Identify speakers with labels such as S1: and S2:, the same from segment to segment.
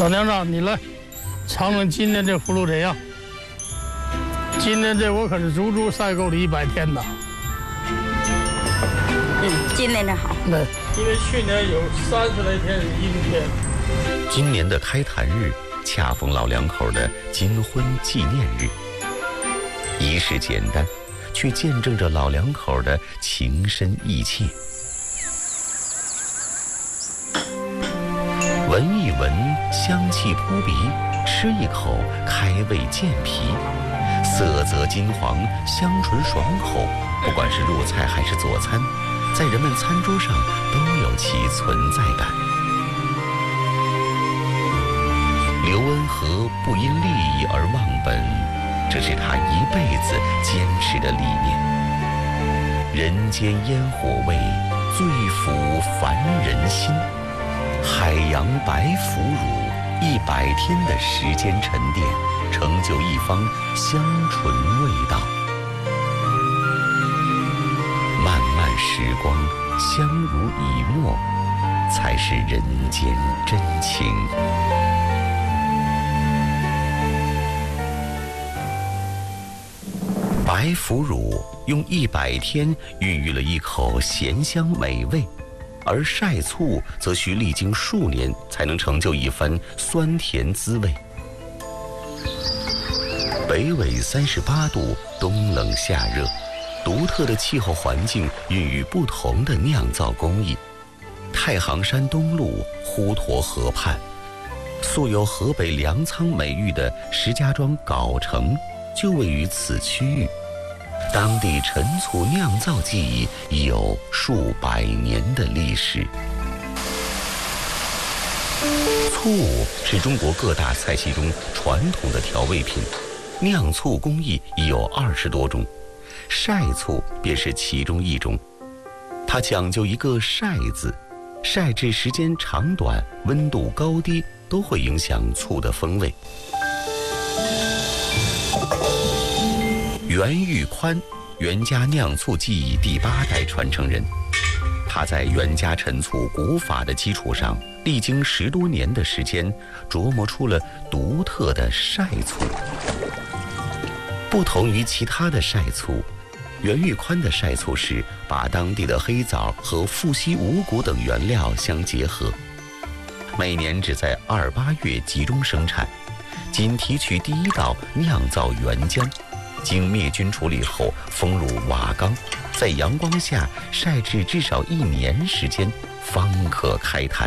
S1: 老娘让你来尝尝今年这葫芦怎样？今年这我可是足足晒够了100天呐。
S2: 今年的好。
S1: 对，因为去年有30来天是阴天。
S3: 今年的开坛日恰逢老两口的金婚纪念日，仪式简单，却见证着老两口的情深意切。闻一闻，香气扑鼻；吃一口，开胃健脾。色泽金黄，香醇爽口。不管是入菜还是佐餐，在人们餐桌上都有其存在感。刘恩和不因利益而忘本，这是他一辈子坚持的理念。人间烟火味，醉抚凡人心。海洋白腐乳，100天的时间沉淀，成就一方香醇味道。漫漫时光，相濡以沫，才是人间真情。白腐乳用100天孕育了一口咸香美味，而晒醋则需历经数年才能成就一番酸甜滋味。北纬38度，冬冷夏热，独特的气候环境孕育不同的酿造工艺。太行山东麓滹沱河畔，素有河北粮仓美誉的石家庄藁城就位于此区域。当地陈醋酿造技艺已有数百年的历史。醋是中国各大菜系中传统的调味品，酿醋工艺已有20多种，晒醋便是其中一种。它讲究一个晒字，晒制时间长短、温度高低都会影响醋的风味。袁玉宽，袁家酿醋技艺第8代传承人。他在袁家陈醋古法的基础上，历经10多年的时间，琢磨出了独特的晒醋。不同于其他的晒醋，袁玉宽的晒醋是把当地的黑枣和富硒五谷等原料相结合，每年只在2、8月集中生产，仅提取第1道酿造原浆，经灭菌处理后封入瓦缸，在阳光下晒至至少1年时间，方可开坛。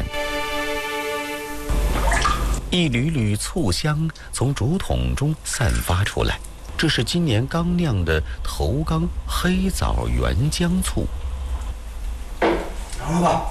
S3: 一缕缕醋香从竹筒中散发出来，这是今年刚酿的头缸黑枣原浆醋。
S4: 尝尝吧。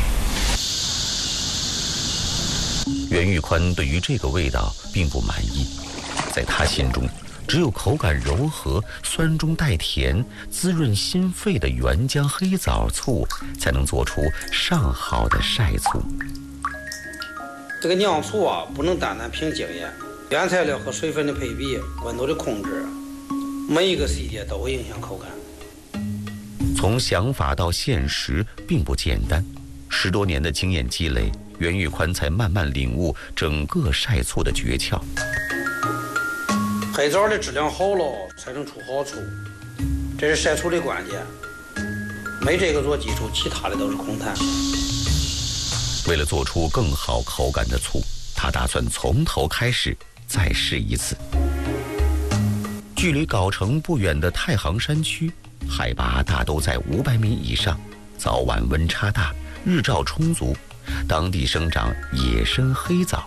S3: 袁玉宽对于这个味道并不满意，在他心中，只有口感柔和、酸中带甜、滋润心肺的原浆黑枣醋，才能做出上好的晒醋。
S4: 这个酿醋啊，不能单单凭经验，原材料和水分的配比、温度的控制，每一个细节都会影响口感。
S3: 从想法到现实并不简单，10多年的经验积累，袁玉宽才慢慢领悟整个晒醋的诀窍。
S4: 黑枣的质量好了，才能出好醋，这是晒醋的关键。没这个做基础，其他的都是空谈。
S3: 为了做出更好口感的醋，他打算从头开始，再试一次。距离藁城不远的太行山区，海拔大都在500米以上，早晚温差大，日照充足，当地生长野生黑枣。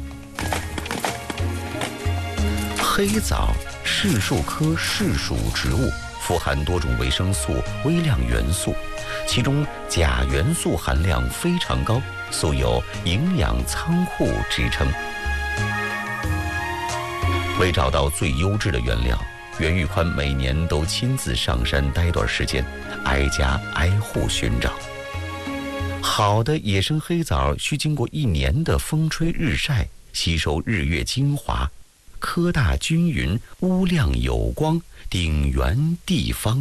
S3: 黑枣是树科柿属植物，富含多种维生素、微量元素，其中钾元素含量非常高，素有营养仓库之称。为找到最优质的原料，袁玉宽每年都亲自上山待段时间，挨家挨户寻找。好的野生黑枣需经过1年的风吹日晒，吸收日月精华，颗大均匀，乌亮有光，顶圆地方。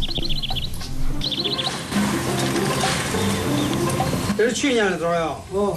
S4: 这是去年的枣呀。